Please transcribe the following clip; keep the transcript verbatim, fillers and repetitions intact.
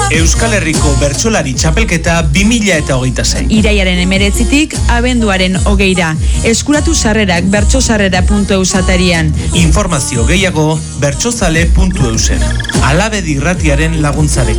Euskal Herriko Bertsolari Txapelketa bi mila hogeita sei. Iraiaren emeretzitik abenduaren hogeira. Eskuratu sarrerak bertsosarrera puntu eus atarian. Informazio gehiago bertsozale puntu eusen. Alabedi irratiaren laguntzarekin.